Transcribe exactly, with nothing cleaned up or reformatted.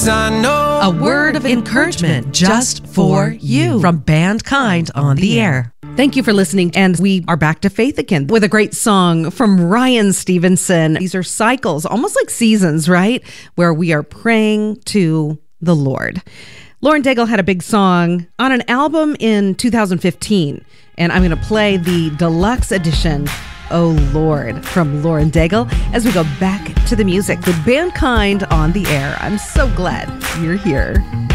I know A word of encouragement just for you from Bandkind on the air. Thank you for listening. And we are back to faith again with a great song from Ryan Stevenson. These are cycles, almost like seasons, right? Where we are praying to the Lord. Lauren Daigle had a big song on an album in two thousand fifteen. And I'm going to play the deluxe edition, Oh Lord, from Lauren Daigle as we go back to the music with Bandkind on the air. I'm so glad you're here.